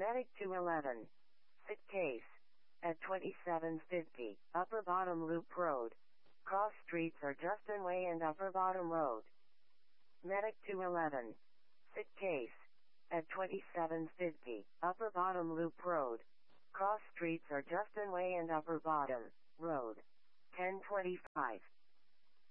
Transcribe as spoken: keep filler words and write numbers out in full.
Medic two eleven. Sit case. At twenty-seven fifty, Upper Bottom Loop Road. Cross streets are Justin Way and Upper Bottom Road. Medic two eleven. Sit case. At twenty-seven fifty, Upper Bottom Loop Road. Cross streets are Justin Way and Upper Bottom Road. ten twenty-five.